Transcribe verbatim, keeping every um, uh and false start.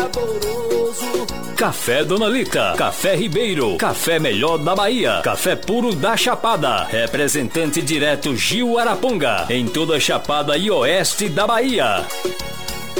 Café Dona Lita, Café Ribeiro, Café Melhor da Bahia, Café Puro da Chapada, representante direto Gil Araponga, em toda a Chapada e Oeste da Bahia.